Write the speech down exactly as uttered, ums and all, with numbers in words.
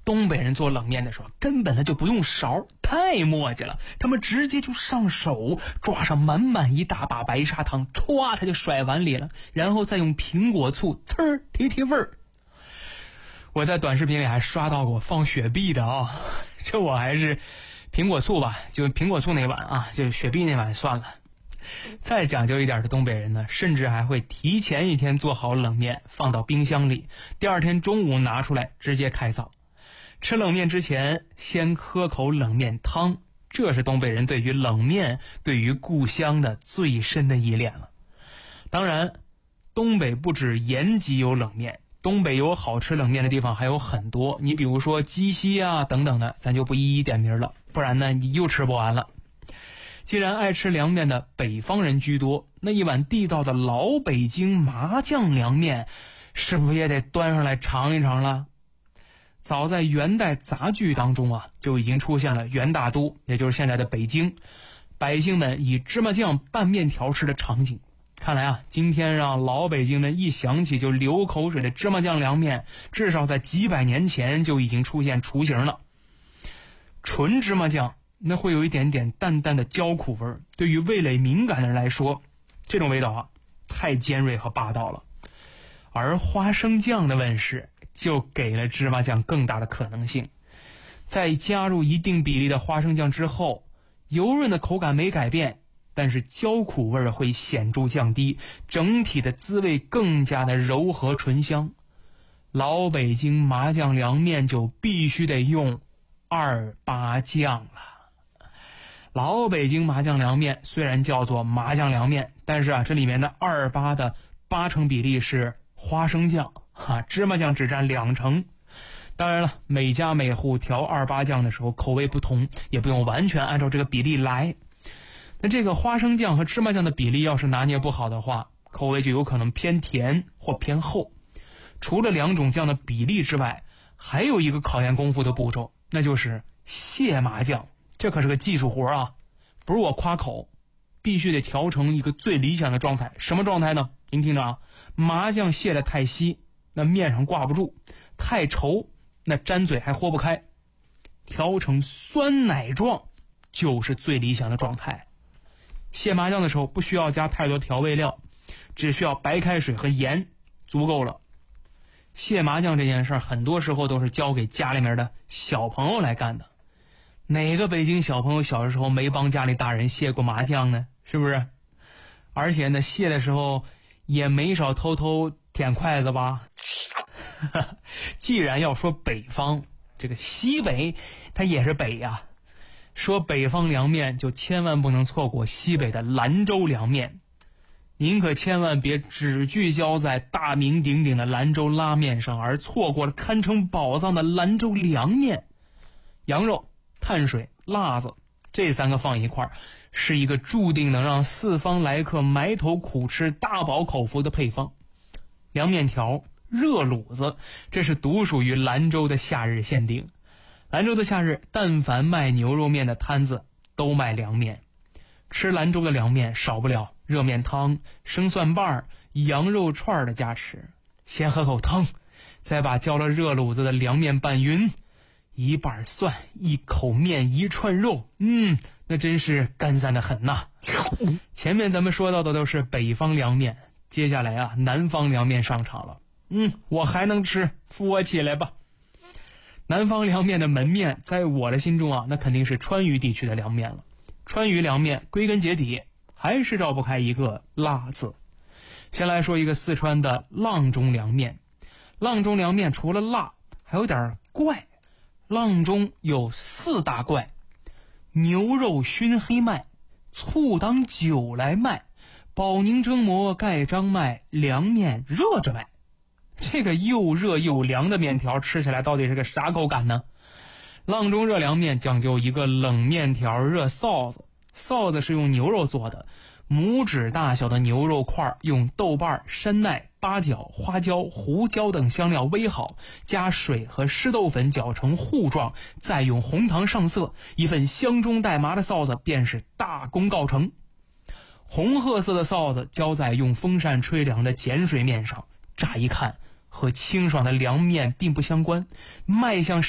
东北人做冷面的时候根本他就不用勺，太磨叽了，他们直接就上手抓上满满一大把白砂糖，歘他就甩碗里了，然后再用苹果醋呲儿提提味儿。我在短视频里还刷到过放雪碧的啊，这我还是苹果醋吧，就苹果醋那碗啊，就雪碧那碗算了。再讲究一点的东北人呢，甚至还会提前一天做好冷面放到冰箱里，第二天中午拿出来直接开灶。吃冷面之前先喝口冷面汤，这是东北人对于冷面对于故乡的最深的依恋了。当然东北不止延吉有冷面，东北有好吃冷面的地方还有很多，你比如说鸡西啊等等的，咱就不一一点名了，不然呢你又吃不完了。既然爱吃凉面的北方人居多，那一碗地道的老北京麻酱凉面是不是也得端上来尝一尝了？早在元代杂剧当中啊，就已经出现了元大都，也就是现在的北京，百姓们以芝麻酱拌面条吃的场景。看来啊，今天让老北京们一想起就流口水的芝麻酱凉面，至少在几百年前就已经出现雏形了。纯芝麻酱那会有一点点淡淡的焦苦味儿，对于味蕾敏感的人来说，这种味道啊太尖锐和霸道了。而花生酱的问世就给了芝麻酱更大的可能性。在加入一定比例的花生酱之后，油润的口感没改变，但是焦苦味会显著降低，整体的滋味更加的柔和醇香。老北京麻酱凉面就必须得用二八酱了。老北京麻酱凉面虽然叫做麻酱凉面，但是啊，这里面的二八的八成比例是花生酱，哈，芝麻酱只占两成。当然了，每家每户调二八酱的时候口味不同，也不用完全按照这个比例来。那这个花生酱和芝麻酱的比例要是拿捏不好的话，口味就有可能偏甜或偏厚。除了两种酱的比例之外，还有一个考验功夫的步骤，那就是卸麻酱。这可是个技术活啊，不是我夸口，必须得调成一个最理想的状态。什么状态呢？您听着啊，麻酱卸得太稀，那面上挂不住；太稠，那沾嘴还豁不开。调成酸奶状就是最理想的状态。卸麻酱的时候不需要加太多调味料，只需要白开水和盐足够了。卸麻酱这件事儿很多时候都是交给家里面的小朋友来干的。哪个北京小朋友小的时候没帮家里大人卸过麻酱呢？是不是？而且呢，卸的时候也没少偷偷舔筷子吧。既然要说北方，这个西北它也是北呀。说北方凉面就千万不能错过西北的兰州凉面。您可千万别只聚焦在大名鼎鼎的兰州拉面上，而错过了堪称宝藏的兰州凉面。羊肉、碳水、辣子这三个放一块儿，是一个注定能让四方来客埋头苦吃大饱口福的配方。凉面条、热卤子，这是独属于兰州的夏日限定。兰州的夏日，但凡卖牛肉面的摊子都卖凉面。吃兰州的凉面少不了热面汤、生蒜瓣、羊肉串的加持。先喝口汤，再把浇了热卤子的凉面拌匀，一瓣蒜，一口面，一串肉，嗯，那真是干散的很呐。前面咱们说到的都是北方凉面，接下来啊，南方凉面上场了。嗯，我还能吃，扶我起来吧。南方凉面的门面，在我的心中啊，那肯定是川渝地区的凉面了。川渝凉面归根结底还是绕不开一个辣字。先来说一个四川的阆中凉面。阆中凉面除了辣还有点怪。阆中有四大怪：牛肉熏黑麦，醋当酒来卖，保宁蒸馍盖张麦，凉面热着卖。这个又热又凉的面条吃起来到底是个啥口感呢？阆中热凉面讲究一个冷面条热臊子，臊子是用牛肉做的，拇指大小的牛肉块用豆瓣、山奈、八角、花椒、胡椒等香料煨好，加水和湿豆粉搅成糊状，再用红糖上色，一份香中带麻的臊子便是大功告成。红褐色的臊子浇在用风扇吹凉的碱水面上，乍一看和清爽的凉面并不相关，卖相